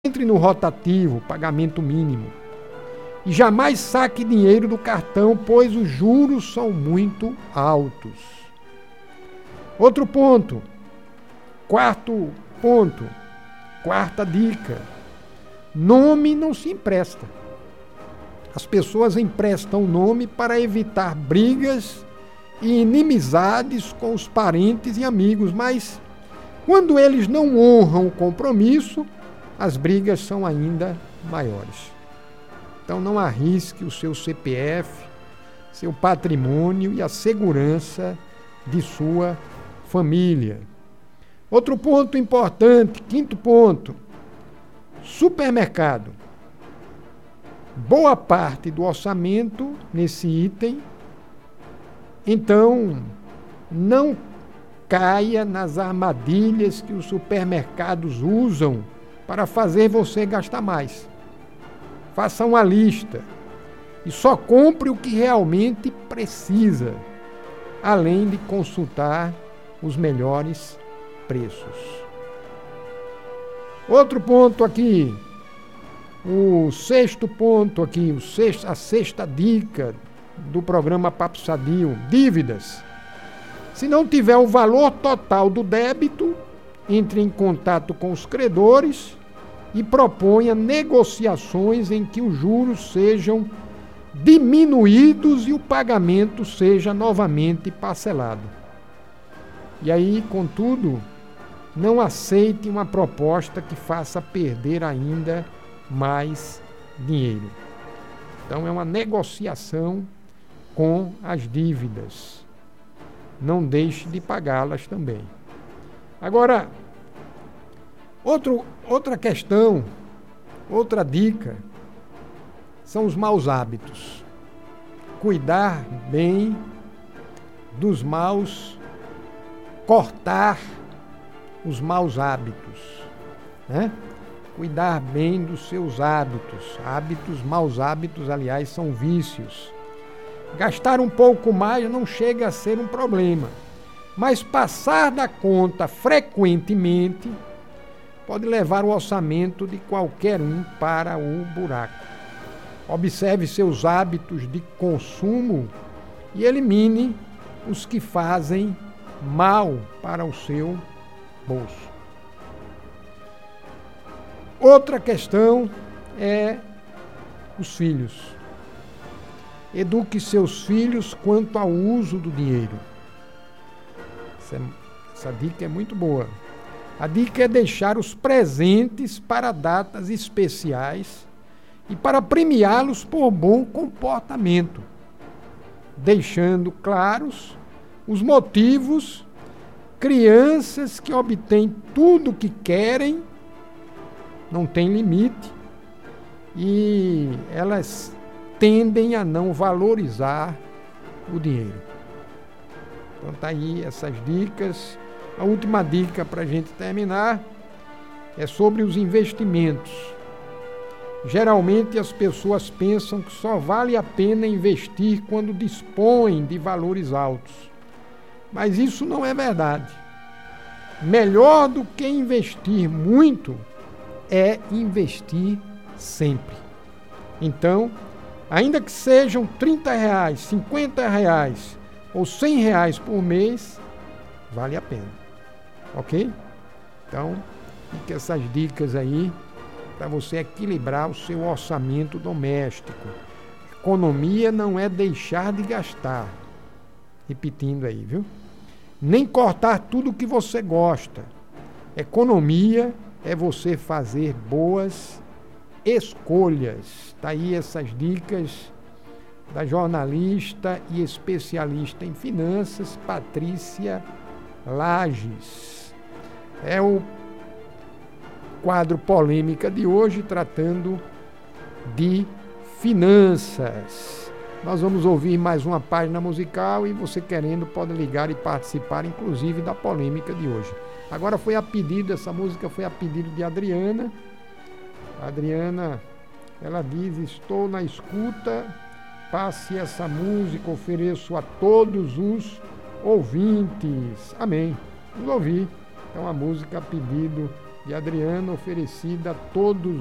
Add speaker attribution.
Speaker 1: Entre no rotativo, pagamento mínimo. E jamais saque dinheiro do cartão, pois os juros são muito altos. Outro ponto. Quarto ponto. Quarta dica. Nome não se empresta. As pessoas emprestam nome para evitar brigas e inimizades com os parentes e amigos, mas quando eles não honram o compromisso, as brigas são ainda maiores. Então não arrisque o seu CPF, seu patrimônio e a segurança de sua família. Outro ponto importante, quinto ponto, supermercado. Boa parte do orçamento nesse item, então não caia nas armadilhas que os supermercados usam para fazer você gastar mais. Faça uma lista e só compre o que realmente precisa, além de consultar os melhores preços. Outro ponto aqui, o sexto ponto aqui, a sexta dica do programa Papo Sadio, dívidas. Se não tiver o valor total do débito, entre em contato com os credores e proponha negociações em que os juros sejam diminuídos e o pagamento seja novamente parcelado. E aí, contudo, não aceite uma proposta que faça perder ainda mais dinheiro. Então, é uma negociação com as dívidas. Não deixe de pagá-las também. Agora, outra questão, outra dica, são os maus hábitos. Cuidar bem dos maus, cortar os maus hábitos, né? Cuidar bem dos seus hábitos. Maus hábitos, aliás, são vícios. Gastar um pouco mais não chega a ser um problema, mas passar da conta frequentemente pode levar o orçamento de qualquer um para o buraco. Observe seus hábitos de consumo e elimine os que fazem mal para o seu bolso. Outra questão é os filhos. Eduque seus filhos quanto ao uso do dinheiro. Essa dica é muito boa. A dica é deixar os presentes para datas especiais e para premiá-los por bom comportamento, deixando claros os motivos. Crianças que obtêm tudo o que querem, não tem limite, e elas tendem a não valorizar o dinheiro. Então tá aí essas dicas. A última dica para a gente terminar é sobre os investimentos. Geralmente as pessoas pensam que só vale a pena investir quando dispõem de valores altos. Mas isso não é verdade. Melhor do que investir muito é investir sempre. Então, ainda que sejam R$30, R$50 ou R$100 por mês, vale a pena. Ok? Então, fique essas dicas aí para você equilibrar o seu orçamento doméstico. Economia não é deixar de gastar. Repetindo aí, viu? Nem cortar tudo que você gosta. Economia é você fazer boas escolhas. Tá aí essas dicas da jornalista e especialista em finanças, Patrícia Lages. É o quadro Polêmica de hoje, tratando de finanças. Nós vamos ouvir mais uma página musical e você querendo pode ligar e participar, inclusive, da polêmica de hoje. Agora foi a pedido, essa música foi a pedido de Adriana. A Adriana, ela diz: estou na escuta, passe essa música, ofereço a todos os ouvintes. Amém. Vamos ouvir. É uma música a pedido de Adriano, oferecida a todos